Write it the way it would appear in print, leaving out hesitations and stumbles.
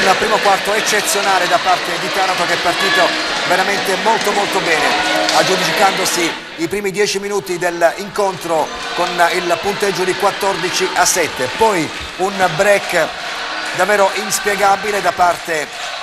un primo quarto eccezionale da parte di Taranto, che è partito veramente molto bene, aggiudicandosi i primi 10 minuti dell'incontro con il punteggio di 14-7. Poi un break davvero inspiegabile da parte